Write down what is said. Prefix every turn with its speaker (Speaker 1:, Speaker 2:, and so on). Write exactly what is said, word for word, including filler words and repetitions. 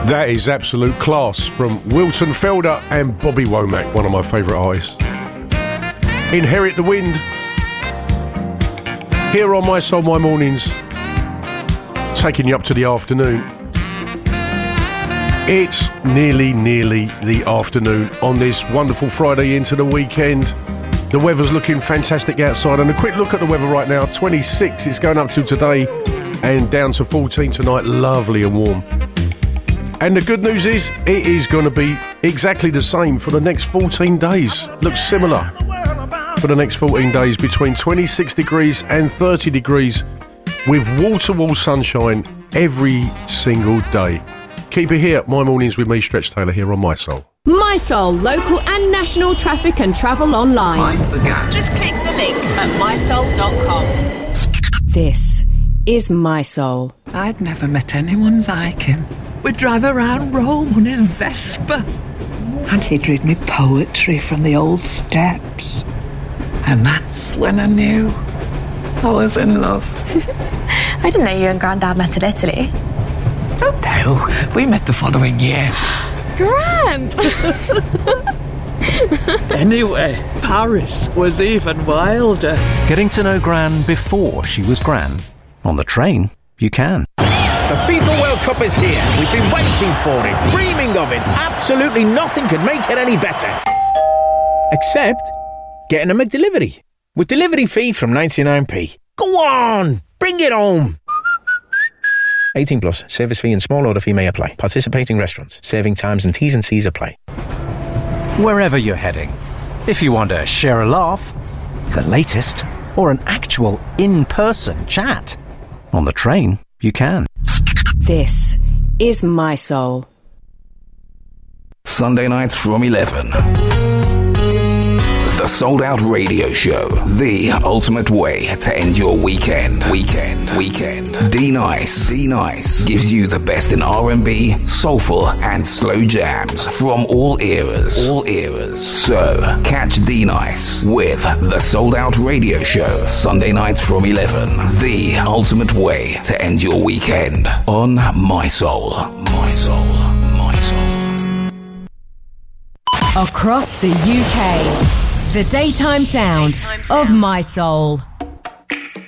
Speaker 1: That is absolute class from Wilton Felder and Bobby Womack, one of my favourite artists. Inherit the Wind. Here on My Soul, My Mornings, taking you up to the afternoon. It's nearly, nearly the afternoon on this wonderful Friday into the weekend. The weather's looking fantastic outside, and a quick look at the weather right now. twenty-six it's going up to today, and down to fourteen tonight. Lovely and warm. And the good news is, it is going to be exactly the same for the next fourteen days. Looks similar for the next fourteen days, between twenty-six degrees and thirty degrees, with wall-to-wall sunshine every single day. Keep it here, My Mornings with me, Stretch Taylor, here on My Soul.
Speaker 2: My Soul, local and national traffic and travel online.
Speaker 3: Mind the gap.
Speaker 2: Just click the link at my soul dot com. This is My Soul.
Speaker 4: I'd never met anyone like him. We'd drive around Rome on his Vespa, and he'd read me poetry from the old steps. And that's when I knew I was in love.
Speaker 5: I didn't know you and Grandad met in Italy.
Speaker 4: Oh no, we met the following year.
Speaker 5: Grand!
Speaker 4: Anyway, Paris was even wilder.
Speaker 6: Getting to know Gran before she was Gran. On the train, you can.
Speaker 7: The FIFA World Cup is here. We've been waiting for it, dreaming of it. Absolutely nothing could make it any better. Except getting a McDelivery. With delivery fee from ninety-nine p. Go on, bring it home. eighteen plus, service fee and small order fee may apply. Participating restaurants, serving times and T's and C's apply.
Speaker 6: Wherever you're heading, if you want to share a laugh, the latest, or an actual in-person chat, on the train, you can.
Speaker 2: This is My Soul.
Speaker 8: Sunday nights from eleven. The Sold Out Radio Show. The ultimate way to end your weekend. Weekend. Weekend. D-Nice. D-Nice gives you the best in R and B, soulful and slow jams from all eras. All eras. So, catch D-Nice with The Sold Out Radio Show. Sunday nights from eleven. The ultimate way to end your weekend on My Soul. My Soul. My Soul.
Speaker 2: Across the U K. The daytime sound, daytime sound of My Soul.